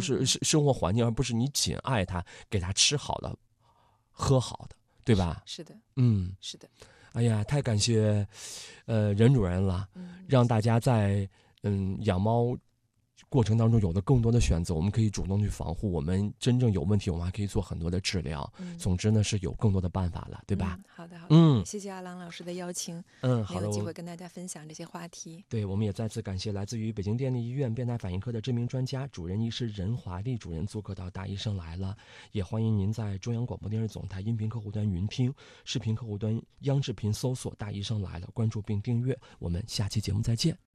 是生活环境，而不是你仅爱它，给它吃好的、喝好的，对吧？ 是的，是的。 哎呀，太感谢，任主任了，让大家在养猫过程当中有了更多的选择，我们可以主动去防护，我们真正有问题，我们还可以做很多的治疗。总之呢，是有更多的办法了，对吧？ 好的，好的。谢谢阿郎老师的邀请， 好的， 有机会跟大家分享这些话题。 对，我们也再次感谢来自于北京电力医院变态反应科的知名专家、主任医师任华丽主任做客到大医生来了，也欢迎您在中央广播电视总台音频客户端云听、视频客户端央视频搜索“大医生来了”，关注并订阅。我们下期节目再见。